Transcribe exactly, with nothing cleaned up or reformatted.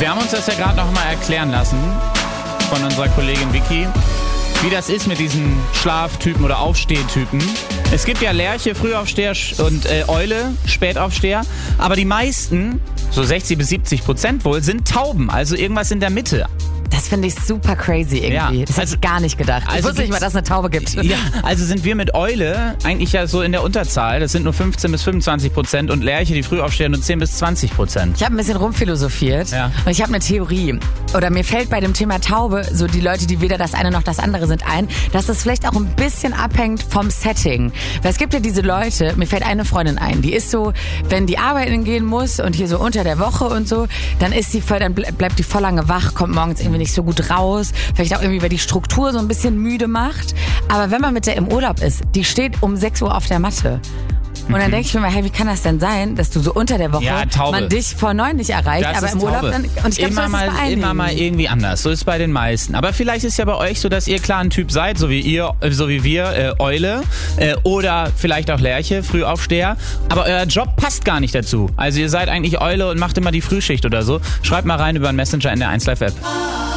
Wir haben uns das ja gerade noch mal erklären lassen von unserer Kollegin Vicky, wie das ist mit diesen Schlaftypen oder Aufstehtypen. Es gibt ja Lerche, Frühaufsteher und äh, Eule, Spätaufsteher. Aber die meisten, so sechzig bis siebzig Prozent wohl, sind Tauben. Also irgendwas in der Mitte. Das finde ich super crazy irgendwie. Ja, das hätte also, ich gar nicht gedacht. Ich also wusste nicht mal, dass es eine Taube gibt. Ja, also sind wir mit Eule eigentlich ja so in der Unterzahl. Das sind nur fünfzehn bis fünfundzwanzig Prozent und Lerche, die Frühaufsteher, nur zehn bis zwanzig Prozent. Ich habe ein bisschen rumphilosophiert ja. und ich habe eine Theorie. Oder mir fällt bei dem Thema Taube so die Leute, die weder das eine noch das andere sind, ein, dass das vielleicht auch ein bisschen abhängt vom Setting. Weil es gibt ja diese Leute, mir fällt eine Freundin ein, die ist so, wenn die arbeiten gehen muss und hier so unter der Woche und so, dann ist sie voll, dann bleibt die voll lange wach, kommt morgens irgendwie nicht so gut raus. Vielleicht auch irgendwie, weil die Struktur so ein bisschen müde macht. Aber wenn man mit der im Urlaub ist, die steht um sechs Uhr auf der Matte. Und dann denke ich mir mal, hey, wie kann das denn sein, dass du so unter der Woche ja, man dich vor neun nicht erreicht, das aber im Urlaub Taube. dann... Und ich glaube, immer, so mal, immer mal irgendwie anders. So ist es bei den meisten. Aber vielleicht ist ja bei euch so, dass ihr klar ein Typ seid, so wie ihr, so wie wir, äh, Eule äh, oder vielleicht auch Lerche, Frühaufsteher. Aber euer Job passt gar nicht dazu. Also ihr seid eigentlich Eule und macht immer die Frühschicht oder so. Schreibt mal rein über einen Messenger in der eins Live App.